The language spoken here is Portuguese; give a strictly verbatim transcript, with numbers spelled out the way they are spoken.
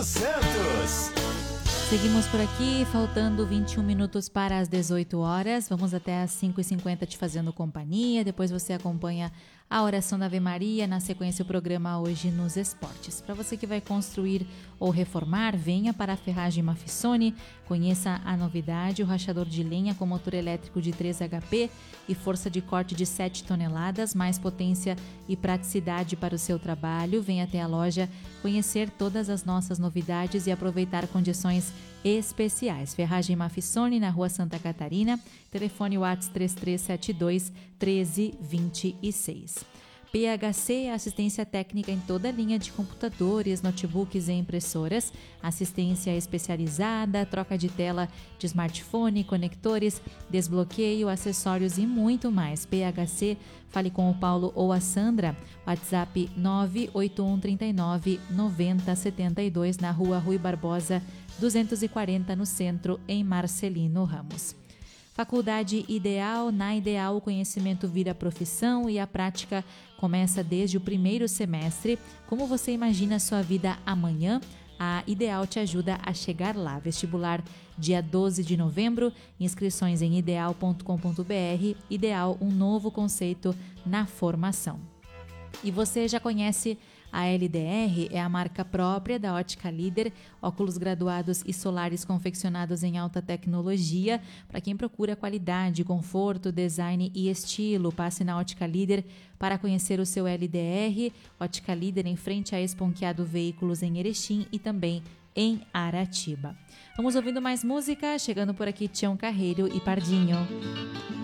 Santos. Seguimos por aqui, faltando vinte e um minutos para as dezoito horas. Vamos até às cinco e cinquenta te fazendo companhia. Depois você acompanha a oração da Ave Maria. Na sequência, o programa Hoje nos Esportes. Para você que vai construir ou reformar, venha para a Ferragem Mafissoni. Conheça a novidade, o rachador de lenha com motor elétrico de três H P e força de corte de sete toneladas, mais potência e praticidade para o seu trabalho. Venha até a loja conhecer todas as nossas novidades e aproveitar condições especiais. Ferragem Mafissoni, na Rua Santa Catarina, telefone WhatsApp três três sete dois, um três dois seis. P H C, assistência técnica em toda a linha de computadores, notebooks e impressoras, assistência especializada, troca de tela de smartphone, conectores, desbloqueio, acessórios e muito mais. P H C, fale com o Paulo ou a Sandra, WhatsApp nove oito um três nove nove zero sete dois, na Rua Rui Barbosa duzentos e quarenta, no centro, em Marcelino Ramos. Faculdade Ideal. Na Ideal, o conhecimento vira profissão e a prática começa desde o primeiro semestre. Como você imagina a sua vida amanhã? A Ideal te ajuda a chegar lá. Vestibular dia doze de novembro, inscrições em ideal ponto com ponto br. Ideal, um novo conceito na formação. E você já conhece a L D R? É a marca própria da Ótica Líder, óculos graduados e solares confeccionados em alta tecnologia. Para quem procura qualidade, conforto, design e estilo, passe na Ótica Líder para conhecer o seu L D R. Ótica Líder, em frente a Esponqueado Veículos, em Erechim, e também em Aratiba. Vamos ouvindo mais música, chegando por aqui Tião Carreiro e Pardinho.